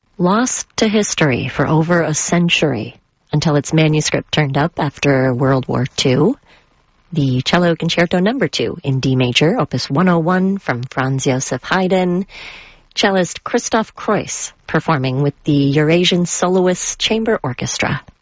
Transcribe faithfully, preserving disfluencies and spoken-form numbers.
Lost to history for over a century until its manuscript turned up after World War Two, the Cello Concerto Number two in D major, Opus one oh one from Franz Joseph Haydn, cellist Christoph Kreuss performing with the Eurasian Soloist Chamber Orchestra.